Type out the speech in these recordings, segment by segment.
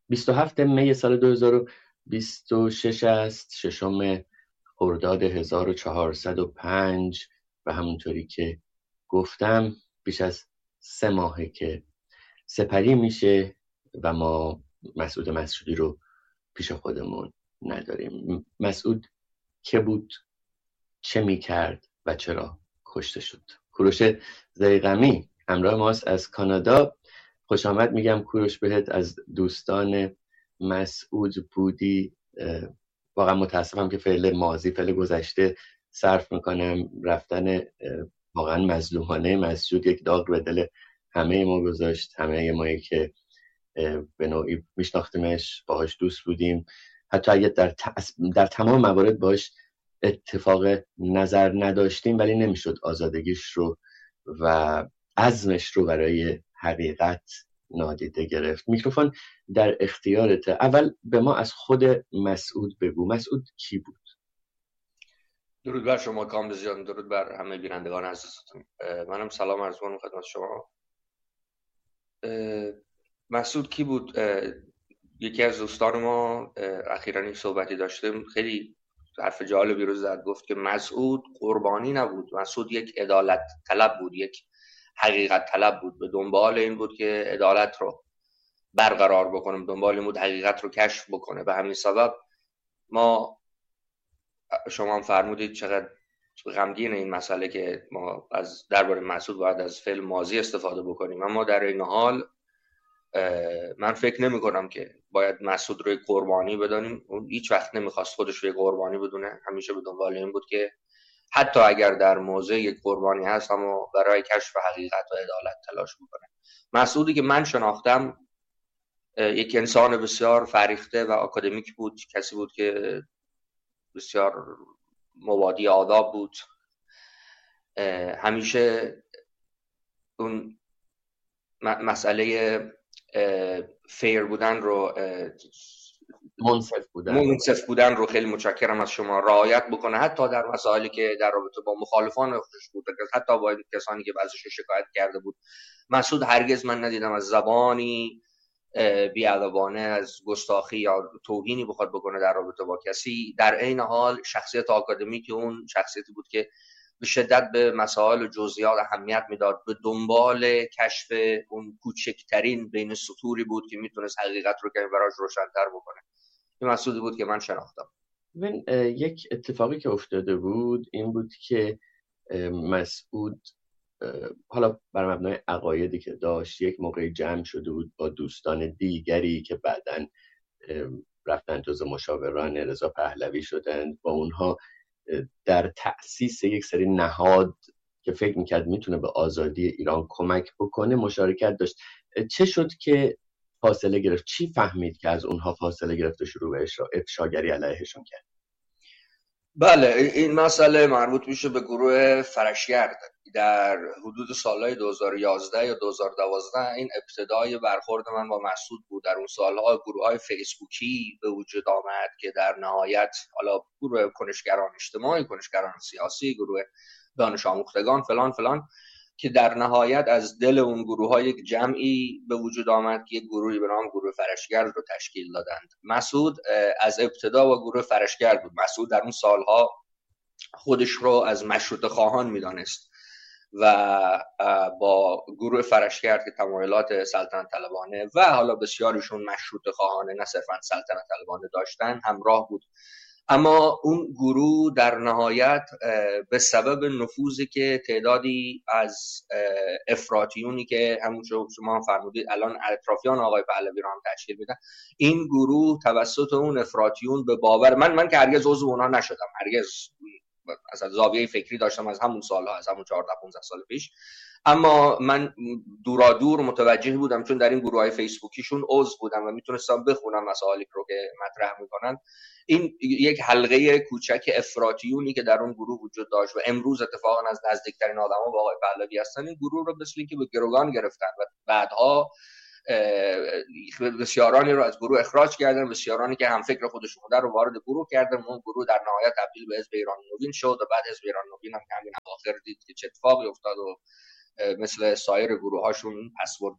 27 می سال 2026 است، 6 خرداد 1405 و همونطوری که گفتم بیش از 3 ماهه که سپری میشه و ما مسعود مسعودی رو پیش خودمون نداریم. مسعود که بود، چه میکرد و چرا کشته شد؟ کوروش ضیغمی همراه ماست از کانادا. خوش آمد میگم کوروش بهت، از دوستان مسعود بودی. واقعا متاسفم که فعل ماضی، فعل گذشته صرف میکنم. رفتن واقعا مظلومانه مسعود یک داغ به دل همه ما گذاشت، همه مایی که به نوعی میشناختیمش، باهاش دوست بودیم، حتی اگه در تمام موارد باش اتفاق نظر نداشتیم، ولی نمیشد آزادگیش رو و عزمش رو برای حقیقت نادیده گرفت. میکروفون در اختیارته. اول به ما از خود مسعود بگو. مسعود کی بود؟ درود بر شما کامبیز جان، درود بر همه بینندگان عزیزتون. منم سلام عرض می‌کنم خدمت شما. مسعود کی بود؟ یکی از دوستان ما اخیراً این صحبتی داشتیم، خیلی حرف جالبی رو زد. گفت که مسعود قربانی نبود، مسعود یک عدالت طلب بود، یک حقیقت طلب بود. به دنبال این بود که عدالت رو برقرار بکنه، به دنبال این بود حقیقت رو کشف بکنه. به همین سبب شما هم فرمودید چقدر غمگین این مسئله که ما از درباره مسعود باید از فعل ماضی استفاده بکنیم، اما در این حال من فکر نمی کنم که باید مسعود رو قربانی بدانیم. اون هیچ وقت نمیخواست خودش رو قربانی بدونه، همیشه به دنبال این بود که حتی اگر در موضع یک قربانی هست اما برای کشف حقیقت و عدالت تلاش بکنه. مسعودی که من شناختم یک انسان بسیار فریخته و آکادمیک بود، کسی بود که بسیار مبادی آداب بود، همیشه اون مسئله فیر بودن رو، منصف بودن رو خیلی متشکرم از شما رعایت بکنه، حتی در مسائلی که در رابطه با مخالفان خودش بود، حتی با کسانی که بعضیش شکایت کرده بود. مسعود هرگز من ندیدم از زبانی بی‌ادبانه، از گستاخی یا توهینی بخواد بکنه در رابطه با کسی. در عین حال شخصیت آکادمیک اون شخصیتی بود که به شدت به مسائل و جزئیات اهمیت میداد، به دنبال کشف اون کوچکترین بین سطوری بود که میتونست حقیقت رو که براش روشن‌تر بکنه. این مسعودی بود که من شناختم. یک اتفاقی که افتاده بود این بود که مسعود حالا بر مبنای عقایدی که داشت یک موقعی جمع شده بود با دوستان دیگری که بعداً رفتن جزو مشاوران رضا پهلوی شدند. با اونها در تأسیس یک سری نهاد که فکر میکرد میتونه به آزادی ایران کمک بکنه مشارکت داشت. چه شد که فاصله گرفت؟ چی فهمید که از اونها فاصله گرفت و شروع به افشاگری علیهشون کرد؟ بله، این مسئله مربوط میشه به گروه فرشگرد. در حدود سالهای 2011 یا 2012 این ابتدای برخورد من با مسعود بود. در اون سالها گروه‌های فیسبوکی به وجود آمد که در نهایت حالا گروه کنشگران اجتماعی، کنشگران سیاسی، گروه دانش آموختگان فلان فلان، که در نهایت از دل اون گروه‌ها یک جمعی به وجود آمد که یک گروهی به نام گروه فرشگرد رو تشکیل دادند. مسعود از ابتدا با گروه فرشگرد بود. مسعود در اون سالها خودش رو از مشروطه خواهان می‌دانست و با گروه فرشگرد که تمایلات سلطنت طلبانه و حالا بسیاریشون مشروطه خواهانه نه صرفاً سلطنت طلبانه داشتن همراه بود. اما اون گروه در نهایت به سبب نفوذی که تعدادی از افراطیونی که همون شما فرمودید الان اطرافیان آقای پهلوی رو هم تشکیل میدن، این گروه توسط اون افراطیون به باور من که هرگز عضو اونها نشدم، هرگز از زاویه فکری داشتم از همون سالها، از همون 14 15 سال پیش، اما من دورا دور متوجه بودم چون در این گروه‌های فیسبوکیشون عضو بودم و میتونستم بخونم مسائلی رو که مطرح میکنن. این یک حلقه کوچک افراطیونی که در اون گروه وجود داشت و امروز اتفاقا از نزدیکترین آدما با آقای پهلوی هستن، این گروه رو مثل اینکه به گروگان گرفتن و بعدها بسیارانی رو از گروه اخراج کردن، بسیارانی که هم فکر خودشون بودن رو وارد گروه کردن. اون گروه در نهایت تبدیل به حزب ایران نوین شد و بعد حزب ایران نوین هم همین اواخر دید که چه اتفاقی افتاد و مثل سایر گروه هاشون پسورد،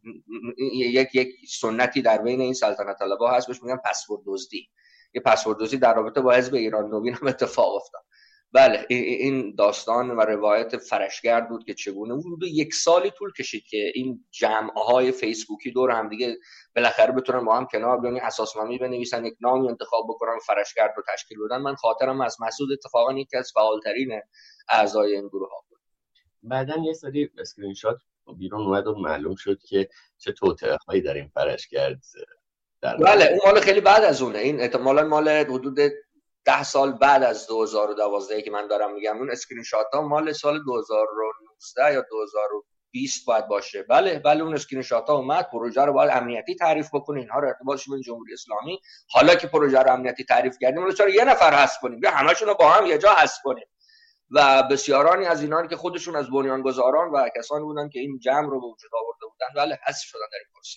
یک سنتی در بین این سلطنت طلبها هست بهش میگن پسورد دزدی. یه پسورد دزدی در رابطه با حزب ایران نوین هم اتفاق افتاد. بله این داستان و روایت فرشگرد بود که چگونه حدود 1 سالی طول کشید که این جمع‌های فیسبوکی دور هم دیگه بالاخره بتونن با هم کنار بیان، اساسنامه بنویسن، یک نامی انتخاب بکنن، فرشگرد رو تشکیل بدن. من خاطرم از مسعود اتفاقا یکی از فعالترین اعضای این گروه ها بود. بعدن یه سری اسکرین شات بیرون اومد و معلوم شد که چه توطئه‌هایی در این فرشگرد در بله اون مال خیلی بعد از اونه. این احتمالاً مال حدود 10 سال بعد از 2012 که من دارم میگم. اون اسکرین شات ها مال سال 2019 یا 2020 باید باشه. بله اون اسکرین شات ها اومد. پروژه رو باید امنیتی تعریف بکنین، اینها رو ارتباطش با جمهوری اسلامی. حالا که پروژه رو امنیتی تعریف کردیم، ولی چرا یه نفر حذف کنیم؟ بیا همشون رو با هم یه جا حذف کنیم. و بسیارانی از اینان که خودشون از بنیانگذاران و کسانی بودن که این جمع رو به وجود آورده بودن، بله حذف شدن در این پروسه.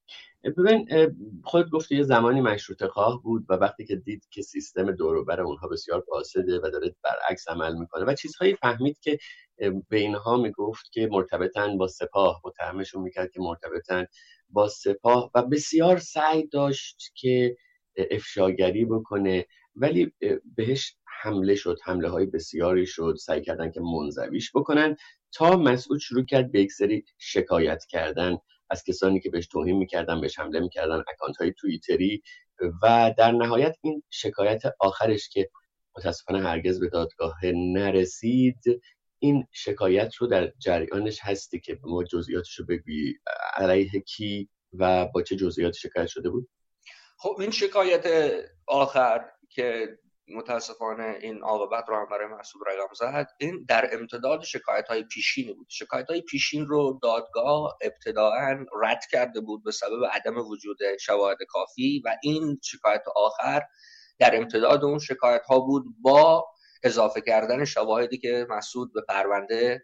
ببین خود گفتی یه زمانی مشروطه خواه بود و وقتی که دید که سیستم دور و بر اونها بسیار فاسده و داره برعکس عمل میکنه و چیزهایی فهمید که به اینها میگفت که مرتبطن با سپاه، متهمشون میکرد که مرتبطن با سپاه و بسیار سعی داشت که افشاگری بکنه، ولی بهش حمله شد، حمله های بسیاری شد، سعی کردن که منزویش بکنن تا مسعود شروع کرد به یک سری شکایت کردن از کسانی که بهش توهین میکردن، بهش حمله میکردن، اکانت های توییتری، و در نهایت این شکایت آخرش که متاسفانه هرگز به دادگاه نرسید، این شکایت رو در جریانش هستی که ما جزئیاتش رو بگویی، علیه کی و با چه جزئیاتی شکایت شده بود؟ خب این شکایت آخر که متاسفانه این عاقبت رو هم برای مسعود رقم زد، این در امتداد شکایت‌های پیشینی بود. شکایت‌های پیشین رو دادگاه ابتداعاً رد کرده بود به سبب عدم وجود شواهد کافی و این شکایت آخر در امتداد اون شکایت‌ها بود با اضافه کردن شواهدی که مسعود به پرونده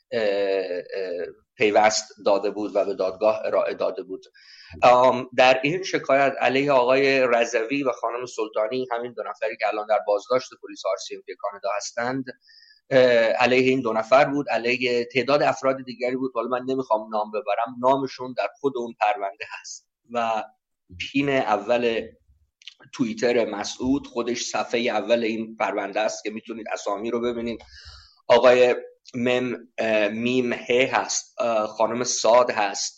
پیوست داده بود و به دادگاه ارائه داده بود. در این شکایت علیه آقای رضوی و خانم سلطانی، همین دو نفری که الان در بازداشت پلیس RCMP کانادا هستند، علیه این دو نفر بود، علیه تعداد افراد دیگری بود، حالا من نمیخوام نام ببرم، نامشون در خود اون پرونده هست و پین اول توییتر مسعود خودش صفحه اول این پرونده است که میتونید اسامی رو ببینید. آقای میم ه هست، خانم ساد هست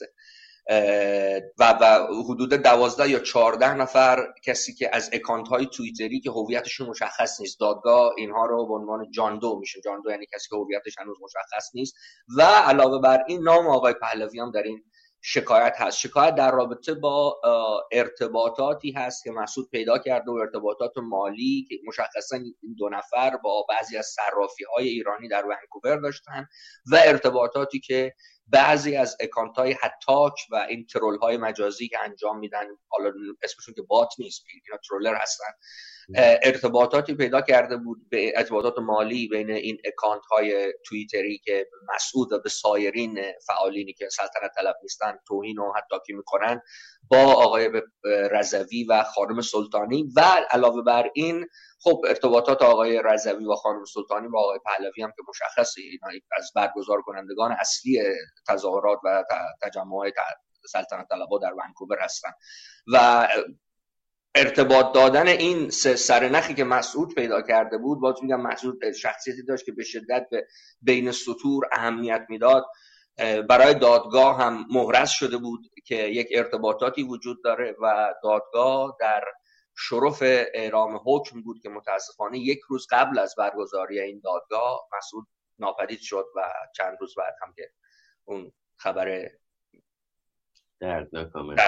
و حدود 12 یا 14 نفر کسی که از اکانت های توییتری که هویتشون مشخص نیست. دادگاه اینها رو به عنوان جاندو میشه، جاندو یعنی کسی که هویتش هنوز مشخص نیست. و علاوه بر این نام آقای پهلوی هم در این شکایت هست. شکایت در رابطه با ارتباطاتی هست که مسعود پیدا کرده و ارتباطات مالی که مشخصا این دو نفر با بعضی از صرافی‌های ایرانی در ونکوور داشتن و ارتباطاتی که بعضی از اکانت‌های هتاک و این ترول‌های مجازی که انجام میدن، حالا اسمشون که بات نیست، اینا ترولر هستن، ارتباطاتی پیدا کرده بود به ارتباطات مالی بین این اکانت‌های توییتری که مسعود و به سایرین فعالینی که سلطنت طلب نیستن توهین و هتاکی میکنن با آقای رضوی و خانم سلطانی. و علاوه بر این خب ارتباطات آقای رضوی و خانم سلطانی با آقای پهلوی هم که مشخصه، اینا از برگزار کنندگان اصلی تظاهرات و تجمعات سلطنت طلبها در ونکوور هستن. و ارتباط دادن این سرنخی که مسعود پیدا کرده بود، باز میگم مسعود شخصیتی داشت که به شدت به بین سطور اهمیت میداد، برای دادگاه هم محرز شده بود که یک ارتباطاتی وجود داره و دادگاه در شرف اعلام حکم بود که متاسفانه 1 روز قبل از برگزاری این دادگاه مسعود ناپدید شد و چند روز بعد هم که اون خبر دردناک.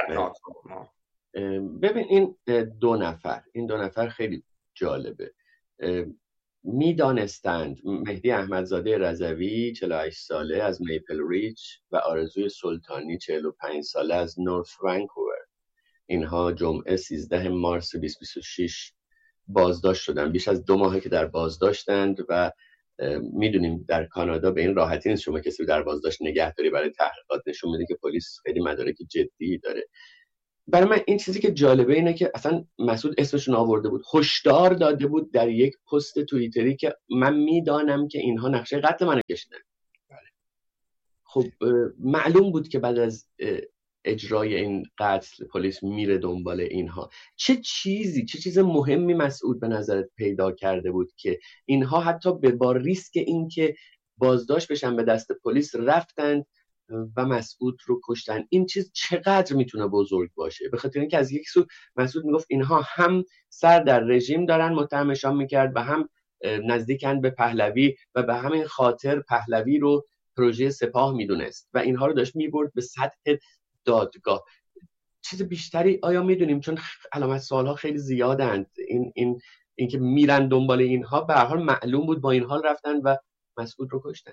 ببین این دو نفر خیلی جالبه. میدانستند مهدی احمدزاده رضوی 48 ساله از میپل ریچ و آرزوی سلطانی 45 ساله از نورث ونکوور، اینها جمعه 13 مارس 2026 بازداشت شدن. بیش از 2 ماهه که در بازداشتند و میدونیم در کانادا به این راحتی نیست شما کسی در بازداشت نگه داری برای تحقیقات. نشون میده که پلیس خیلی مدارک جدی داره. برای من این چیزی که جالبه اینه که اصلا مسعود اسمشون آورده بود، هشدار داده بود در یک پست توییتری که من میدانم که اینها نقشه قتل منو کشیدن. خب معلوم بود که بعد از اجرای این قتل پلیس میره دنبال اینها. چه چیز مهمی مسعود به نظرت پیدا کرده بود که اینها حتی با ریسک این که بازداشت بشن به دست پلیس رفتند و مسعود رو کشتن؟ این چیز چقدر میتونه بزرگ باشه؟ به خاطر اینکه از یک سو مسعود میگفت اینها هم سر در رژیم دارن متهمشان میکرد و هم نزدیکن به پهلوی و به همین خاطر پهلوی رو پروژه سپاه میدونست و اینها رو داشت میبرد به سطح دادگاه. چیز بیشتری آیا میدونیم؟ چون علامت سوالها خیلی زیادند. این که میرن دنبال اینها به هر حال معلوم بود با این حال رفتن و مسعود رو کشتن.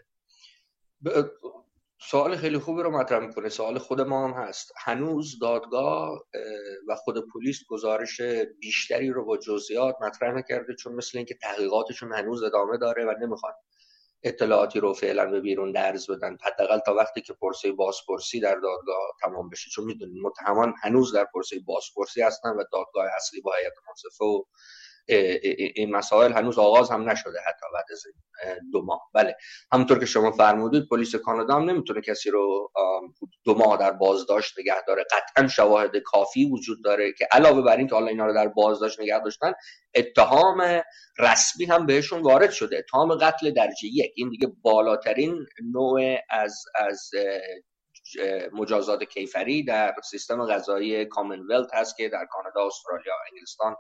سوال خیلی خوبی رو مطرح میکنه. سوال خود ما هم هست. هنوز دادگاه و خود پلیس گزارش بیشتری رو با جزئیات مطرح نکرده، چون مثل اینکه تحقیقاتشون هنوز ادامه داره و نمیخوان اطلاعاتی رو فعلا به بیرون درز بدن، حداقل تا وقتی که پرسه بازپرسی در دادگاه تمام بشه. چون میدونید متهمان هنوز در پرسه بازپرسی هستن و دادگاه اصلی با هیئت منصفه و این مسائل هنوز آغاز هم نشده حتی بعد از 2 ماه. بله، همونطور که شما فرمودید پلیس کانادا هم نمیتونه کسی رو 2 ماه در بازداشت نگه داره. قطعا شواهد کافی وجود داره که علاوه بر این که حالا اینا رو در بازداشت نگه داشتن، اتهام رسمی هم بهشون وارد شده، اتهام قتل درجه 1. این دیگه بالاترین نوع از مجازات کیفری در سیستم قضایی کامنولت هست که در کانادا، استرالیا، انگلستان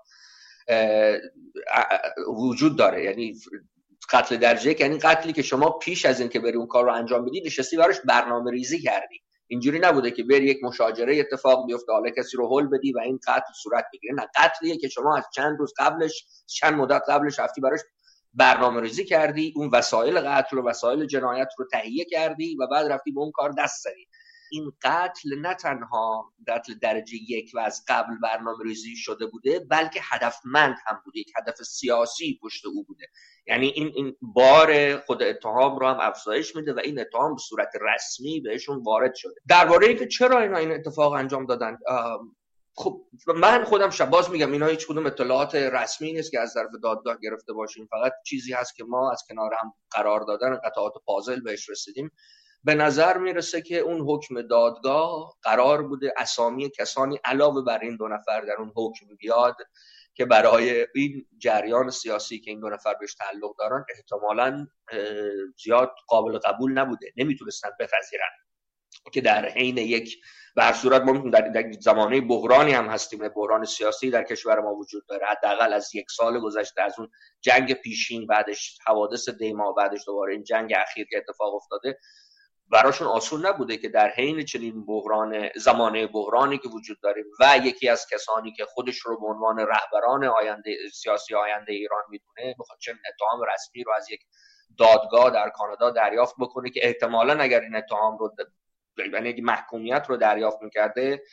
وجود داره. یعنی قتل درجه یعنی قتلی که شما پیش از این که بری اون کار رو انجام بدی نشستی براش برنامه ریزی کردی. اینجوری نبوده که بری یک مشاجره اتفاق بیفته حالا کسی رو هول بدی و این قتل صورت بگیره. نه، قتلیه که شما از چند روز قبلش، چند مدت قبلش رفتی براش برنامه ریزی کردی، اون وسایل قتل و وسایل جنایت رو تهیه کردی و بعد رفتی به اون کار دست زدی. این قتل نه تنها قتل درجه 1 و از قبل برنامه ریزی شده بوده، بلکه هدفمند هم بوده، یک هدف سیاسی پشت او بوده. یعنی این بار خود اتهام رو هم افزایش میده و این اتهام به صورت رسمی بهشون وارد شده. درباره اینکه چرا اینا این اتفاق انجام دادن، خب من خودم باز میگم اینا هیچ کدوم اطلاعات رسمی نیست که از طرف دادگاه گرفته باشیم، فقط چیزی هست که ما از کنار هم قرار دادن قطعات پازل بهش رسیدیم. به نظر میرسه که اون حکم دادگاه قرار بوده اسامی کسانی علاوه بر این 2 نفر در اون حکم بیاد که برای این جریان سیاسی که این 2 نفر بهش تعلق دارن احتمالاً زیاد قابل قبول نبوده، نمیتونستن بپذیرن که در حین یک به هر صورت ما در زمانه بحرانی هم هستیم، بحران سیاسی در کشور ما وجود داره. حداقل از 1 سال گذشته از اون جنگ پیشین، بعدش حوادث دیما، بعدش دوباره این جنگ اخیر که اتفاق افتاده، براشون آسون نبوده که در حین چنین زمانه بحرانی که وجود داره و یکی از کسانی که خودش رو به عنوان رهبران سیاسی آینده ایران میدونه بخواد چنین اتهام رسمی رو از یک دادگاه در کانادا دریافت بکنه که احتمالاً اگر این اتهام رو یعنی محکومیت رو دریافت میکرده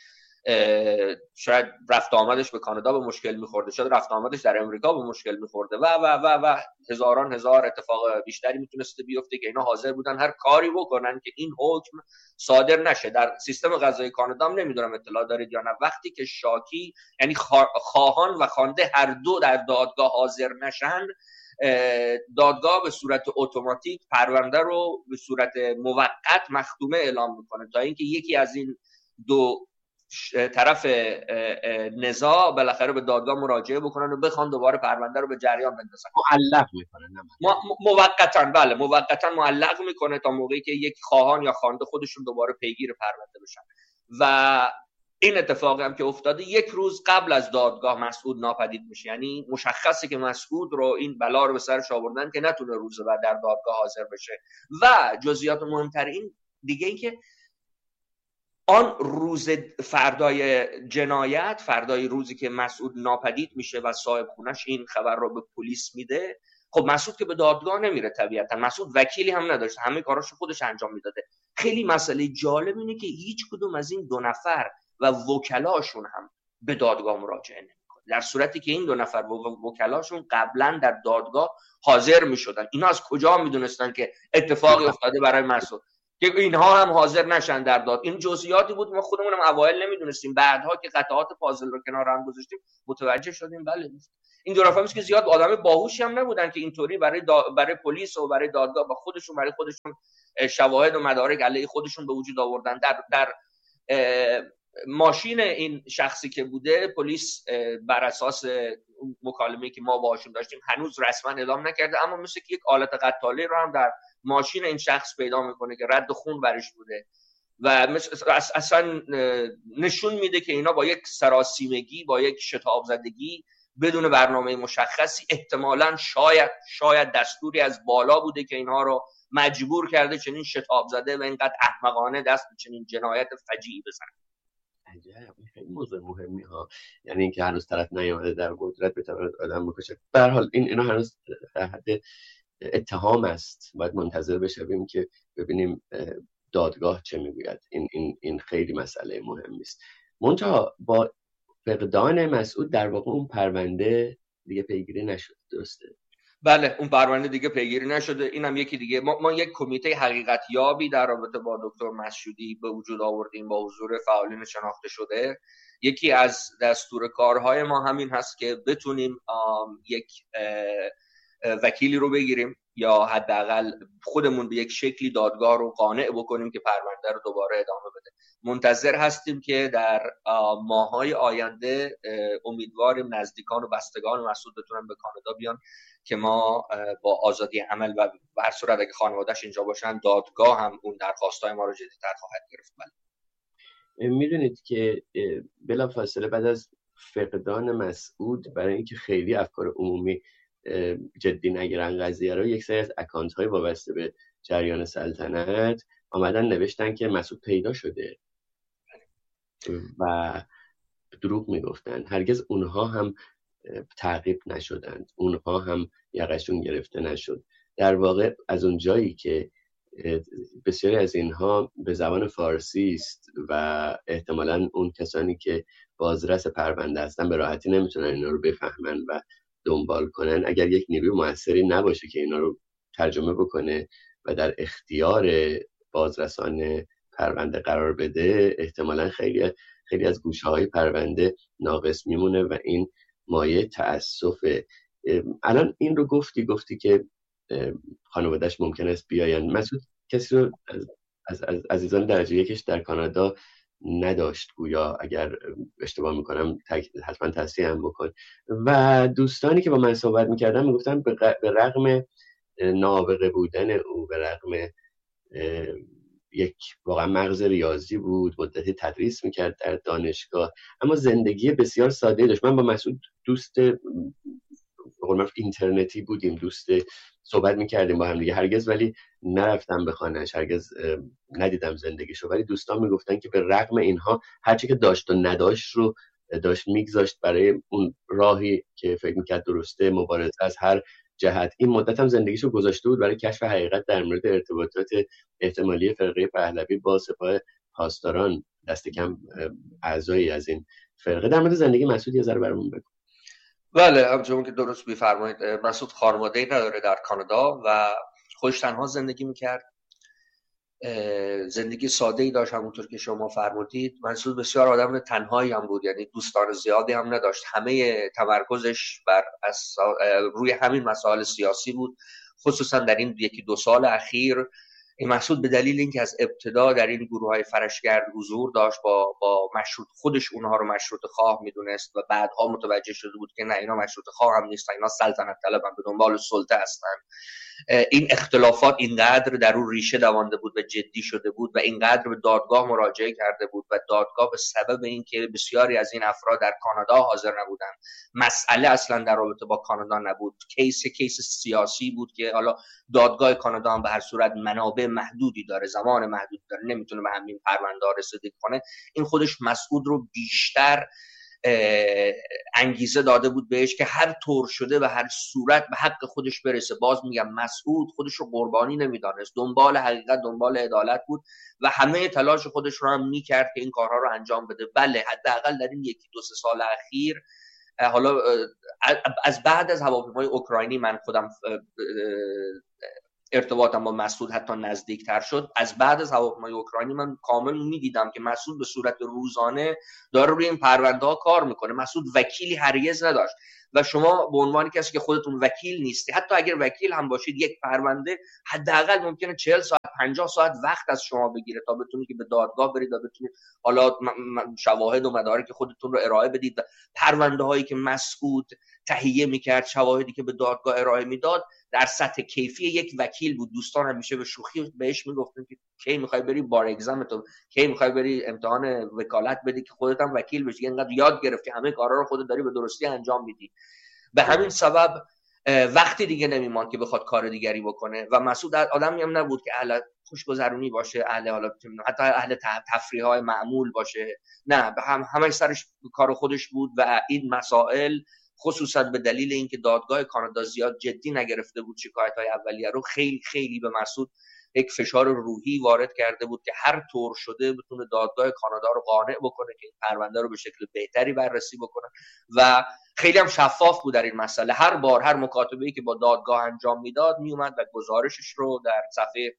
شاید رفت آمدش به کانادا به مشکل میخورده، شاید رفت آمدش در امریکا به مشکل میخورده و هزار اتفاق بیشتری میتونسته بیفته که اینا حاضر بودن هر کاری بکنن که این حکم صادر نشه. در سیستم قضایی کانادا هم نمیدونم اطلاع دارید یا نه، وقتی که شاکی یعنی خواهان و خوانده هر دو در دادگاه حاضر نشن، دادگاه به صورت اتوماتیک پرونده رو به صورت موقت مختومه اعلام میکنه تا اینکه یکی از این 2 طرف نزاع بالاخره به دادگاه مراجعه بکنن و بخوان دوباره پرونده رو به جریان بندازن. معلق میکنن موقتا. بله، موقتا معلق میکنه تا موقعی که یک خواهان یا خوانده خودشون دوباره پیگیر پرونده بشن. و این اتفاقی هم که افتاده 1 روز قبل از دادگاه مسعود ناپدید میشه. یعنی مشخصه که مسعود رو این بلا رو به سرش آوردن که نتونه روز بعد در دادگاه حاضر بشه. و جزئیات مهمتر این دیگه این که آن روز فردای جنایت، فردای روزی که مسعود ناپدید میشه و صاحب خونش این خبر رو به پلیس میده، خب مسعود که به دادگاه نمیره طبیعتا، مسعود وکیلی هم نداشت، همه کاراشو خودش انجام میداده. خیلی مسئله جالب اینه که هیچ کدوم از این 2 نفر و وکلاشون هم به دادگاه مراجعه نمیکنه، در صورتی که این 2 نفر و وکلاشون قبلا در دادگاه حاضر میشدن. اینا از کجا میدونستن که اتفاقی افتاده برای مسعود که اینها هم حاضر نشن در داد؟ این جزئیاتی بود ما خودمونم اوایل نمیدونستیم، بعدها که قطعات پازل رو کنار هم گذاشتیم متوجه شدیم. بله، این 2 نفر که زیاد آدم باهوشی هم نبودن که اینطوری برای پلیس و برای دادگاه با خودشون برای خودشون شواهد و مدارک علیه خودشون به وجود آوردن. در ماشین این شخصی که بوده، پلیس بر اساس مکالمه‌ای که ما باهاشون داشتیم هنوز رسما اعلام نکرده، اما مثل که یک آلت قتاله رو هم در ماشین این شخص پیدا میکنه که رد خون برش بوده و اصلا نشون میده که اینا با یک سراسیمگی، با یک شتاب زدگی بدون برنامه مشخصی، احتمالاً شاید دستوری از بالا بوده که اینها رو مجبور کرده چنین شتاب زده و اینقدر احمقانه دست به چنین جنایت فجیعی بزنه. عجب، خیلی موضوع مهمی ها. یعنی اینکه هنوز طرف نیامده در قدرت بتواند آدم بکشه. به هر حال اینا هنوز در حد اتهام است، باید منتظر بشویم که ببینیم دادگاه چه میگوید. این خیلی مسئله مهمی است. منتها با فقدان مسعود در واقع اون پرونده دیگه پیگیری نشد، درسته؟ بله، اون پرونده دیگه پیگیری نشده. اینم یکی دیگه. ما یک کمیته حقیقت یابی در رابطه با دکتر مسعودی به وجود آوردیم با حضور فعالین شناخته شده. یکی از دستور کارهای ما همین هست که بتونیم یک وکیلی رو بگیریم یا حداقل خودمون به یک شکلی دادگاه رو قانع بکنیم که پرونده رو دوباره ادامه بده. منتظر هستیم که در ماه‌های آینده امیدواریم نزدیکان و بستگان مسعود بتونن به کانادا بیان که ما با آزادی عمل و به هر صورت اگه خانواده‌اش اینجا باشن، دادگاه هم اون درخواست‌های ما رو جدی‌تر خواهد گرفت. میدونید که بلافاصله بعد از فقدان مسعود، برای اینکه خیلی افکار عمومی جدی نگیرن قضیه رو، یک سری از اکانت های وابسته به جریان سلطنت آمدن نوشتن که مسعود پیدا شده و دروغ میگفتن. هرگز اونها هم تعقیب نشدند، اونها هم یقشون گرفته نشد. در واقع از اون جایی که بسیاری از اینها به زبان فارسی است و احتمالاً اون کسانی که بازرس پرونده هستن به راحتی نمیتونن اینا رو بفهمن و دنبال کنن، اگر یک نیروی موثری نباشه که اینا رو ترجمه بکنه و در اختیار بازرسان پرونده قرار بده، احتمالاً خیلی از گوشه‌های پرونده ناقص میمونه و این مایه تأسفه. الان این رو گفتی که خانواده‌اش ممکن است بیاین. مسعود کسی رو از عزیزان درجه یکش در کانادا نداشت گویا، اگر اشتباه میکنم حتما تصحیح هم بکن. و دوستانی که با من صحبت میکردن میگفتن به رغم نابغه بودن او، به رغم یک واقعا مغز ریاضی بود، مدتی تدریس میکرد در دانشگاه، اما زندگی بسیار ساده داشت. من با مسعود دوست اینترنتی بودیم، دوست صحبت میکردیم با هم دیگه، هرگز ولی نرفتم به خانه‌اش، هرگز ندیدم زندگیشو، ولی دوستان میگفتن که به رغم اینها هرچی که داشت و نداشت رو داشت میگذاشت برای اون راهی که فکر میکرد درسته، مبارزه از هر جهت. این مدت هم زندگیشو گذاشته بود برای کشف حقیقت در مورد ارتباطات احتمالی فرقه پهلوی با سپاه پاسداران، دست کم اعضایی از این فرقه. در مورد زندگی مسعود یه ذره برامون بگو. بله، همچنون که درست می‌فرمایید، مسعود خانواده‌ای نداره در کانادا و خودش تنها زندگی میکرد. زندگی ساده‌ای داشت، همونطور که شما فرمودید. مسعود بسیار آدم تنهایی هم بود، یعنی دوستان زیادی هم نداشت. همه تمرکزش روی همین مسائل سیاسی بود، خصوصا در این 1-2 سال اخیر. این مسعود به دلیل اینکه از ابتدا در این گروه‌های فرشگرد حضور داشت، با مشروط خودش اونها رو مشروط خواه میدونست و بعدها متوجه شده بود که نه، اینا مشروط خواه هم نیستن، اینا سلطنت طلبن، به دنبال سلطه هستن. این اختلافات اینقدر در اون ریشه دوانده بود و جدی شده بود و اینقدر به دادگاه مراجعه کرده بود و دادگاه به سبب اینکه بسیاری از این افراد در کانادا حاضر نبودن، مسئله اصلا در رابطه با کانادا نبود، کیس سیاسی بود که حالا دادگاه کانادا هم به هر صورت منابع محدودی داره، زمان محدودی داره، نمیتونه به همین پرونده رسیدگی کنه. این خودش مسعود رو بیشتر انگیزه داده بود بهش که هر طور شده و هر صورت به حق خودش برسه. باز میگم مسعود خودش رو قربانی نمیدانست، دنبال حقیقت، دنبال عدالت بود و همه تلاش خودش رو هم میکرد که این کارها رو انجام بده. بله، حداقل در این 1-2 سال اخیر، حالا از بعد از هواپیمای اوکراینی من خودم ارتباطم با مسعود حتی نزدیکتر شد. از بعد از هواپیمای اوکراینی من کامل میدیدم که مسعود به صورت روزانه داره روی این پرونده ها کار میکنه. مسعود وکیلی هرگز نداشت. و شما به عنوان کسی که خودتون وکیل نیستی، حتی اگر وکیل هم باشید، یک پرونده حداقل ممکنه 40 ساعت 50 ساعت وقت از شما بگیره تا بتونید که به دادگاه برید و بتونید حالا شواهد و مدارک خودتون رو ارائه بدید. و پرونده هایی که مسعود تهیه میکرد، شواهدی که به دادگاه ارائه میداد، در سطح کیفی یک وکیل بود. دوستان همیشه به شوخی بهش میگفتن که کی میخوای بری بار اگزمتو، کی میخوای بری امتحان وکالت بدی که خودت هم وکیل بشی، اینقدر یاد گرفتی، همه کارا رو خودت داری به درستی انجام میدی. به همین سبب وقتی دیگه نمیماند که بخواد کار دیگری بکنه. و مسعود آدمی هم نبود که اهل خوشگذرونی باشه، اهل حالا حتی اهل تفریح‌های معمول باشه، نه، همه سرش کار خودش بود. و این مسائل خصوصا به دلیل اینکه دادگاه کانادا زیاد جدی نگرفته بود شکایت‌های اولیه رو، خیلی خیلی به مسعود یک فشار روحی وارد کرده بود که هر طور شده بتونه دادگاه کانادا رو قانع بکنه که این پرونده رو به شکل بهتری بررسی بکنه. و خیلی هم شفاف بود در این مسئله. هر بار هر مکاتبه‌ای که با دادگاه انجام میداد میومد و گزارشش رو در صفحه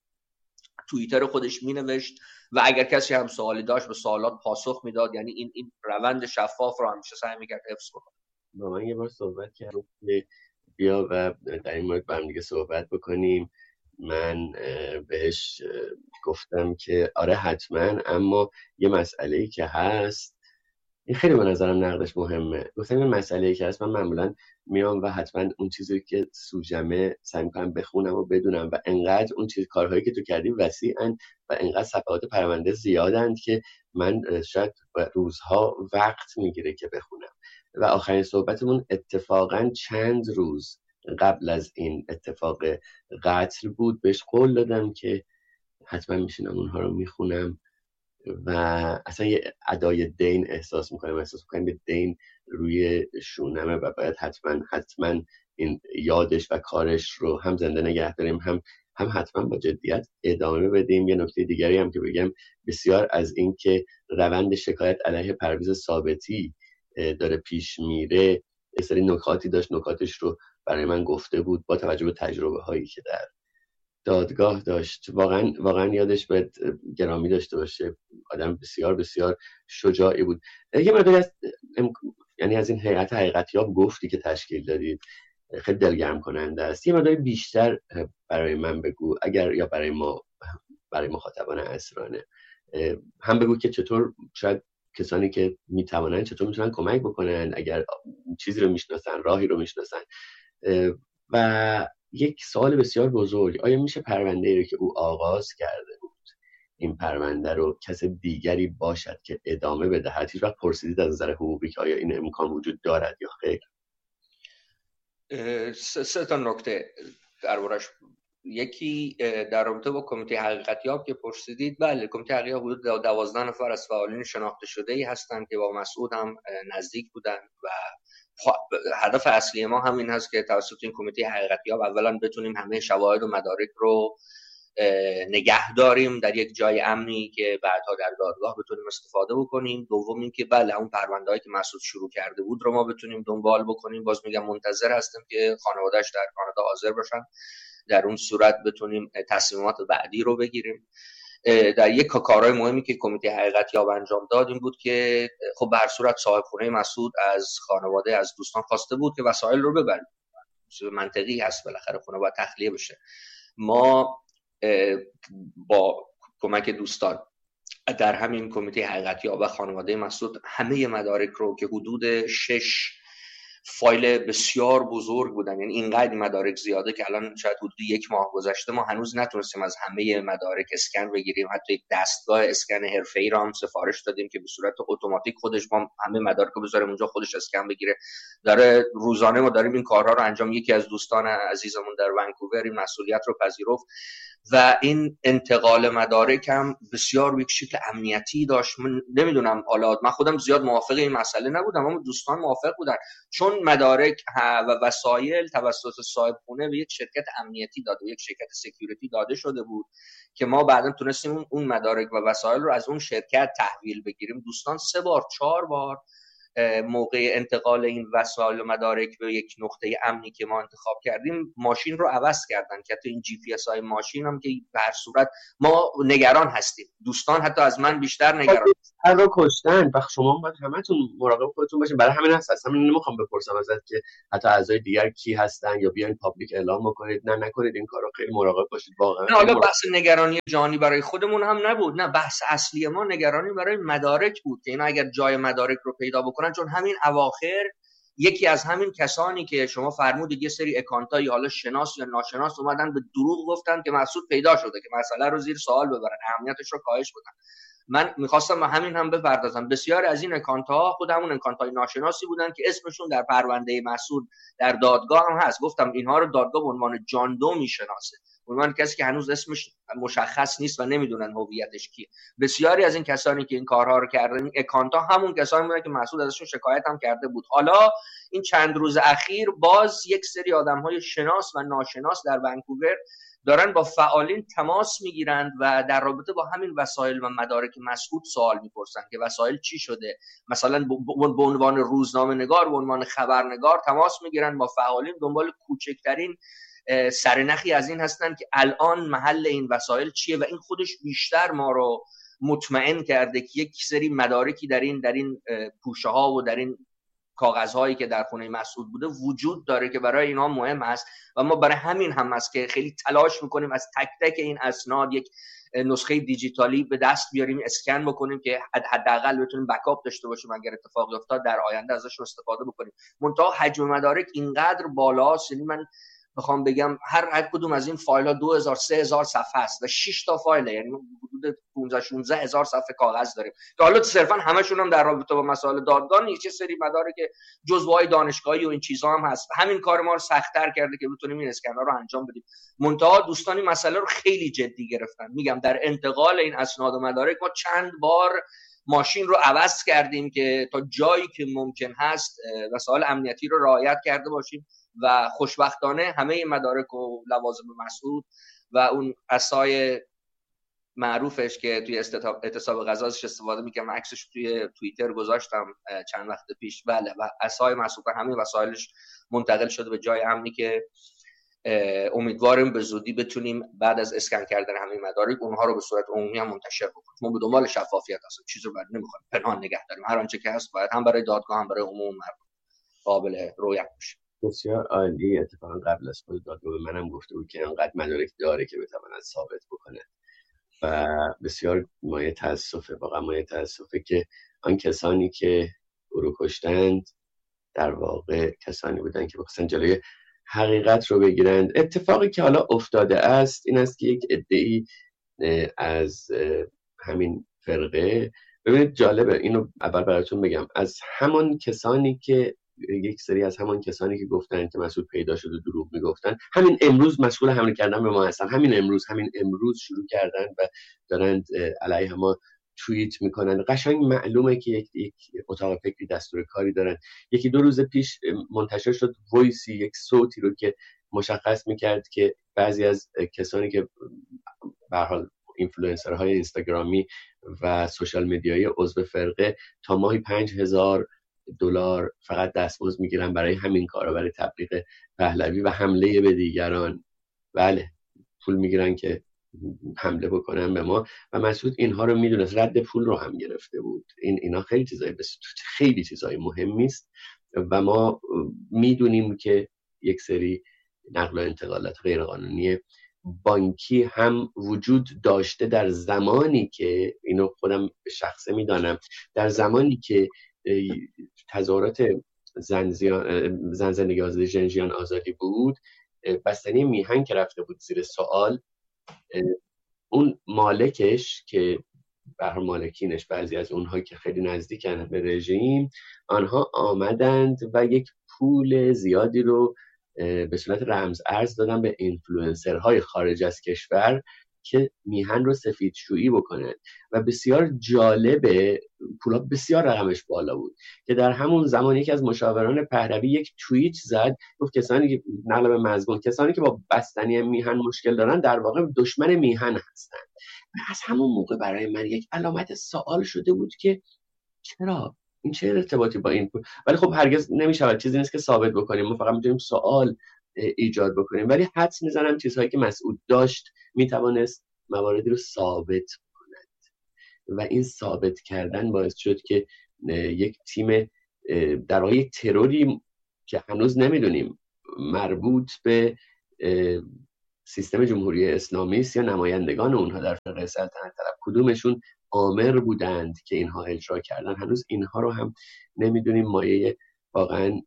توییتر خودش مینوشت و اگر کسی هم سوالی داشت به سوالات پاسخ میداد. یعنی این روند شفاف رو همیشه سعی میکرد حفظ کنه. با من یه بار صحبت کردم که بیا و در این مورد با هم دیگه صحبت بکنیم. من بهش گفتم که آره حتما، اما یه مسئله‌ای که هست، این خیلی به نظرم نقدش مهمه. گفتم این مسئله‌ای که هست، من معمولا میام و حتما اون چیزی که سوژمه سعی می‌کنم بخونم و بدونم، و انقدر اون چیز کارهایی که تو کردی وسیعن و انقدر صفحات پرونده زیادند که من شاید روزها وقت میگیره که بخونم. و آخرین صحبتمون اتفاقا چند روز قبل از این اتفاق قتل بود. بهش قول دادم که حتما میشینم اونها رو میخونم و اصلا یه ادای دین احساس میکنم یه دین روی شونمه و باید حتما این یادش و کارش رو هم زنده نگه داریم، هم حتما با جدیت ادامه بدیم. یه نکته دیگری هم که بگم، بسیار از این که روند شکایت علیه پرویز ثابتی داره پیش میره، یه سری نکاتی داشت، نکاتش رو برای من گفته بود با توجه به تجربه هایی که در دادگاه داشت. واقعا یادش باید گرامی داشته باشه. آدم بسیار بسیار شجاعی بود. یه مقداری از یعنی از این هیئت حقیقتیاب گفتی که تشکیل دادید، خیلی دلگرم کننده است. یه مقداری بیشتر برای من بگو، اگر یا برای مخاطبان اسرانه هم بگو که چطور شاید کسانی که میتوانن چطور میتونن کمک بکنن، اگر چیزی رو میشناسن، راهی رو میشناسن. و یک سوال بسیار بزرگ، آیا میشه پرونده رو که او آغاز کرده بود، این پرونده رو کس دیگری باشد که ادامه بدهد؟ هیچ وقت پرسیدید از نظر حقوقی که آیا این امکان وجود دارد یا خیر؟ سه تا نکته دربارش. یکی در رابطه با کمیته حقیقتیاب که پرسیدید، بله، کمیته حقیقتیاب حدود 12 نفر از فعالین شناخته شده ای هستند که با مسعود هم نزدیک بودن و هدف اصلی ما همین هست که توسط این کمیته حقیقتیاب اولا بتونیم همه شواهد و مدارک رو نگه داریم در یک جای امنی که بعدها در دادگاه بتونیم استفاده بکنیم. دوم این که بله، اون پرونده‌ای که مسعود شروع کرده بود رو ما بتونیم دنبال بکنیم. باز میگم منتظر هستیم که خانواده‌اش در کانادا حاضر باشن، در اون صورت بتونیم تصمیمات بعدی رو بگیریم. در یک کارهای مهمی که کمیته حقیقتیاب انجام داد این بود که خب به هر صورت صاحب خونه مسعود از خانواده، از دوستان خواسته بود که وسایل رو ببرن. منطقی هست، بالاخره خونه باید تخلیه بشه. ما با کمک دوستان در همین کمیته حقیقتیاب و خانواده مسعود همه مدارک رو که حدود 6 فایل بسیار بزرگ بودن، یعنی اینقدر مدارک زیاده که الان شاید حدود 1 ماه گذشته ما هنوز نتونستیم از همه مدارک اسکن بگیریم. حتی یک دستگاه اسکن حرفه‌ای را هم سفارش دادیم که به صورت اتوماتیک خودش ما همه مدارک رو بذاریم اونجا، خودش اسکن بگیره. داره روزانه ما داریم این کارها رو انجام. یکی از دوستان عزیزمون در ونکوور این مسئولیت رو پذیرفت و این انتقال مدارک هم بسیار به شکل امنیتی داشت. من نمیدونم، حالا من خودم زیاد موافق این مسئله نبودم اما دوستان موافق بودن، چون مدارک و وسایل توسط صاحب خونه به یک شرکت امنیتی داده، یک شرکت سکیوریتی داده شده بود که ما بعداً تونستیم اون مدارک و وسایل رو از اون شرکت تحویل بگیریم. دوستان 3 بار 4 بار موقع انتقال این وسایل و مدارک به یک نقطه امنی که ما انتخاب کردیم ماشین رو عوض کردن، که حتی این جی پی اس های ماشین هم که به هر صورت ما نگران هستیم، دوستان حتی از من بیشتر نگران هر رو کشتن و شما باید همتون مراقب خودتون باشین. برای همین هست اصلا نمیخوام بپرسم ازت که حتی اعضای دیگر کی هستن یا بیاین پابلیک اعلام بکنید، نه نکنید این کارو، خیلی مراقب باشید واقعا. نه حالا بحث نگرانی جانی برای خودمون هم نبود، نه بحث اصلی ما نگرانی برای مدارک بود که اینا اگر جای مدارک رو پیدا بکنن، چون همین اواخر یکی از همین کسانی که شما فرمودید یه سری اکانتایی حالا شناس یا ناشناس اومدن به دروغ گفتن که مسعود پیدا شده که مسئله رو زیر سوال ببرن، اهمیتش رو کاهش بدن. من میخواستم همین هم بپردازم، بسیار از این اکانت ها خود همون اکانت های ناشناسی بودن که اسمشون در پرونده مسعود در دادگاه هم هست. گفتم اینها رو دادگاه به عنوان جان دو میشناسه، به عنوان کسی که هنوز اسمش مشخص نیست و نمیدونن هویتش کیه. بسیاری از این کسانی که این کارها رو کردن، این اکانت ها همون کسانی بودن که مسعود ازشون شکایت هم کرده بود. حالا این چند روز اخیر باز یک سری آدم های شناس و ناشناس در ونکوور دارن با فعالین تماس میگیرند و در رابطه با همین وسایل و مدارک مسعود سوال میپرسن که وسایل چی شده، مثلا به عنوان روزنامه نگار، به عنوان خبرنگار تماس میگیرن با فعالین، دنبال کوچکترین سرنخی از این هستن که الان محل این وسایل چیه. و این خودش بیشتر ما رو مطمئن کرده که یک سری مدارکی در این پوشه ها و در این کاغذهایی که در خونه مسعود بوده وجود داره که برای اینا مهم است و ما برای همین هم است که خیلی تلاش میکنیم از تک تک این اسناد یک نسخه دیجیتالی به دست بیاریم، اسکن بکنیم که حداقل بتونیم بکاپ داشته باشیم اگر اتفاقی افتاد در آینده ازش استفاده بکنیم. منتها حجم مدارک اینقدر بالاست، یعنی من بخوام بگم هر کدوم از این فایل ها 2000 3000 صفحه است و 6 تا فایله، یعنی حدود 15 16 هزار صفحه کاغذ داریم که حالا صرفا همشون هم در رابطه با مسائل دادگاه نیست، چه سری مدارک جزوه‌های دانشگاهی و این چیزا هم هست. همین کار ما رو سخت‌تر کرده که بتونیم این اسکن‌ها رو انجام بدیم. منتها دوستان این مسئله رو خیلی جدی گرفتن. میگم در انتقال این اسناد و مدارک ما چند بار ماشین رو عوض کردیم که تا جایی که ممکن هست وسایل امنیتی رو رعایت کرده باشیم و خوشبختانه همه مدارک و لوازم مسعود و اون عصای معروفش که توی اعتصاب غذا ازش استفاده میکنم، عکسش توی توییتر گذاشتم چند وقت پیش، بله، و عصای مسعود همه وسایلش منتقل شده به جای امنی که امیدواریم به زودی بتونیم بعد از اسکن کردن همه مدارک اونها رو به صورت عمومی هم منتشر بکنیم. ما به دنبال شفافیت هستیم، چیزی رو نمیخوایم پنهان نگه داریم. هر آنچه که هست باید هم برای دادگاه هم برای عموم مردم قابل رویت باشه. بسیار عالی. اتفاقا قبل از خود دادگاه به منم گفته بود که انقدر مدارک داره که بتواند ثابت بکنه و بسیار مایه تاسفه، واقعا مایه تاسفه که آن کسانی که او رو کشتند در واقع کسانی بودن که بخواستن جلوی حقیقت رو بگیرند. اتفاقی که حالا افتاده است این است که یک عده‌ای از همین فرقه، ببینید جالبه، اینو اول براتون بگم، از همان کسانی که یک سری از همان کسانی که گفتن که مسعود پیدا شده دروغ میگفتن، همین امروز مشغول حمله کردن به ما هستن. همین امروز شروع کردن و دارند علیه ما توییت میکنن. قشنگ معلومه که یک اتاق فکری دستور کاری دارن. یکی دو روز پیش منتشر شد وایسی، یک صوتی رو که مشخص میکرد که بعضی از کسانی که به هر حال اینفلوئنسرهای اینستاگرامی و سوشال مدیایی عضو فرقه تا ماهی $5,000 فقط دستمزد میگیرن برای همین کارا، برای تبلیغ پهلوی و حمله به دیگران. بله، پول میگیرن که حمله بکنن به ما و مسعود اینها رو میدونست، رد پول رو هم گرفته بود. اینا خیلی چیزای مهمی است و ما میدونیم که یک سری نقل و انتقالات غیرقانونی بانکی هم وجود داشته در زمانی که، اینو خودم به شخصه میدانم، در زمانی که تظاهرات زن زندگی آزادی ژنژیان آزادی بود، بستنی میهن که رفته بود زیر سوال، اون مالکش که به مالکینش بعضی از اونها که خیلی نزدیکن به رژیم، آنها آمدند و یک پول زیادی رو به صورت رمز ارز دادن به اینفلوئنسرهای خارج از کشور که میهن رو سفیدشویی بکنن و بسیار جالبه، پولا بسیار رقمش بالا بود که در همون زمان یکی از مشاوران پهلوی یک توییت زد، گفت کسانی که نقل به مضمون، کسانی که با بستنی میهن مشکل دارن در واقع دشمن میهن هستند. و از همون موقع برای من یک علامت سوال شده بود که چرا این چه ارتباطی با این بود؟ ولی خب هرگز نمیشود، چیزی نیست که ثابت بکنیم، ما فقط میتونیم سوال ایجاد بکنیم. ولی حدس میزنم چیزهایی که مسعود داشت میتوانست مواردی رو ثابت کند و این ثابت کردن باعث شد که یک تیم در واقع یک تروری که هنوز نمیدونیم مربوط به سیستم جمهوری اسلامی است یا نمایندگان اونها در فقه سلطنت طلب کدومشون آمر بودند که اینها اجرا کردن، هنوز اینها رو هم نمیدونیم. مایه واقعا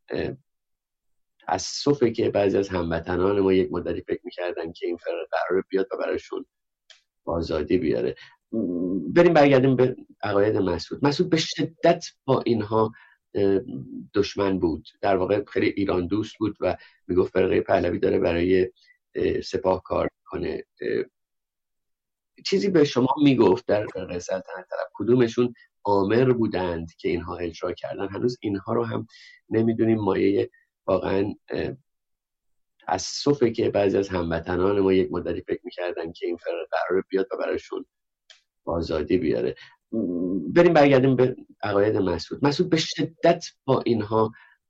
تأسفه که بعضی از هموطنان ما یک مدتی فکر میکردن که این فرقه قرار بیاد و براشون آزادی بیاره. برگردیم به عقاید مسعود به شدت با اینها دشمن بود، در واقع خیلی ایران دوست بود و میگفت فرقه پهلوی داره برای سپاه کار کنه. چیزی به شما میگفت در فرقه سلطنت طلب کدومشون آمر بودند که اینها اجرا کردن، هنوز اینها رو هم نمیدونیم. مایه واقعا تأسفه که بعضی از هموطنان ما یک مدتی فکر میکردن که این فرقه قرار بیاد و براشون آزادی بیاره. برگردیم به عقاید مسعود به شدت با اینها